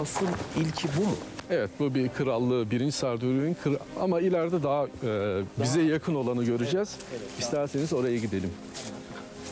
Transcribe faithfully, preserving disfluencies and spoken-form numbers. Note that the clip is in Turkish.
asıl ilki bu mu? Evet, bu bir krallığı, birinci Sarduria'nın kral... ama ileride daha e, bize yakın olanı göreceğiz. Evet, evet. İsterseniz oraya gidelim.